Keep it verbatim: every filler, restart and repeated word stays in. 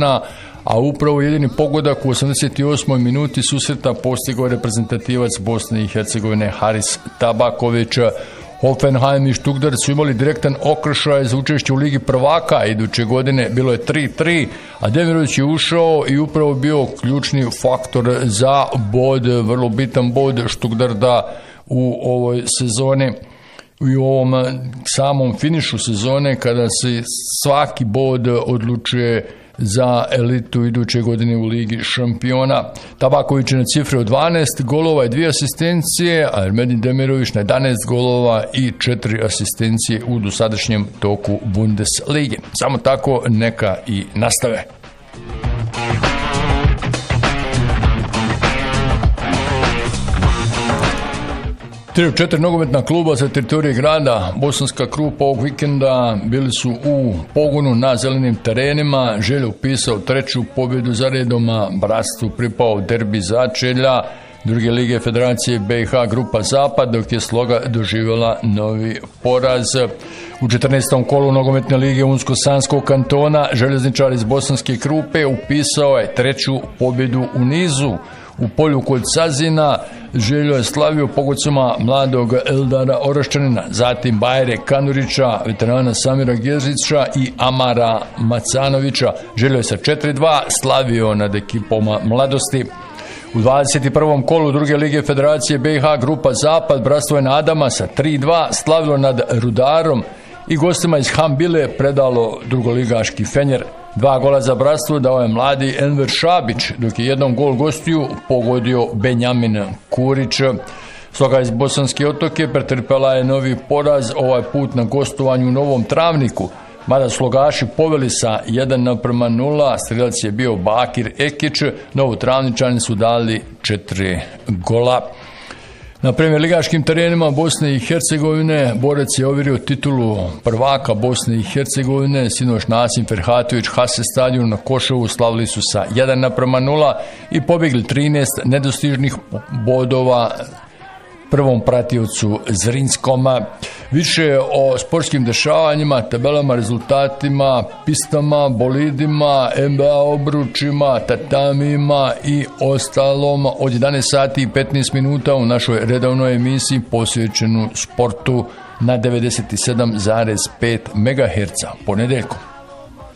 Partizana, a upravo jedini pogodak u osamdeset osmoj minuti susreta postigao reprezentativac Bosne i Hercegovine Haris Tabaković. Hoffenheim i Stuttgart su imali direktan okršaj za učešće u Ligi prvaka. Iduće godine bilo je tri tri, a Demirović je ušao i upravo bio ključni faktor za bod, vrlo bitan bod Stuttgarta u ovoj sezoni i u ovom samom finišu sezone kada se svaki bod odlučuje za elitu iduće godine u Ligi šampiona. Tabaković je na cifre od dvanaest golova i dvije asistencije, a Ermedin Demirović na jedanaest golova i četiri asistencije u dosadašnjem toku Bundeslige. Samo tako neka i nastave. Tri četiri nogometna kluba sa teritorije grada Bosanska Krupa ovog vikenda bili su u pogonu na zelenim terenima. Željo upisao treću pobjedu za redom, Bratstvu pripao derbi Začelja druge lige Federacije B i H Grupa Zapad, dok je Sloga doživjela novi poraz. U četrnaestom kolu nogometne lige Unsko-Sanskog kantona željezničar iz Bosanske Krupe upisao je treću pobjedu u nizu. U polju kod Sazina Željo je slavio pogodcima mladog Eldara Oraščanina, zatim Bajre Kanurića, veterana Samira Gjezića i Amara Macanovića. Željo je sa četiri dva slavio nad ekipoma mladosti. U dvadeset prvom kolu druge lige Federacije B i H Grupa Zapad Bratstvo je na Adama sa tri dva slavilo nad Rudarom i gostima iz Hambile predalo drugoligaški Fenjer. Dva gola za Bratstvo dao je mladi Enver Šabić, dok je jednom gol gostiju pogodio Benjamin Kurić. Sloga iz Bosanske Otoke pretrpela je novi poraz, ovaj put na gostovanju u Novom Travniku. Mada Slogaši poveli sa jedan naprema nula, strilac je bio Bakir Ekić, Novotravničani su dali četiri gola. Na premijer ligaškim terenima Bosne i Hercegovine borac je ovjerio titulu prvaka Bosne i Hercegovine. Sinoć Nasim Ferhatović Hase stadion na Košovu slavili su sa jedan naprema nula i pobjegli trinaest nedostižnih bodova prvom pratiocu Zrinskom. Više o sportskim dešavanjima, tabelama, rezultatima, pistama, bolidima, N B A obručima, tatamima i ostalom od jedanaest sati i petnaest minuta u našoj redovnoj emisiji posvećenu sportu na devedeset sedam zarez pet megaherca ponedeljkom.